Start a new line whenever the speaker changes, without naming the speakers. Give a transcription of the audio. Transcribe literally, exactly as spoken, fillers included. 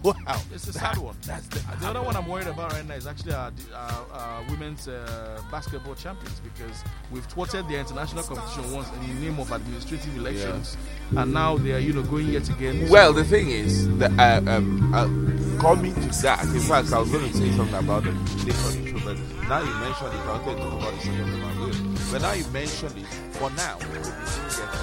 Wow.
It's a sad one.
That's the,
The other one I'm worried about right now is actually our, our, our women's uh, basketball champions, because we've thwarted their international competition once in the name of administrative elections, yeah. and now they are, you know, going yet again.
Well, the thing is that uh, um, uh, coming to that, in fact, I was going to say something about the nation issue, but now you mentioned it. I wanted to talk about the second one. But now you mentioned it. For now,